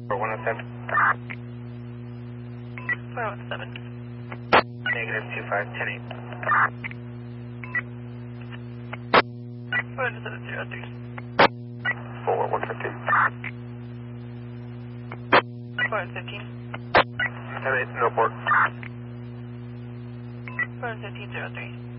417. 417. Negative 25, 41703. 4115. 415. 78, no port. 41503.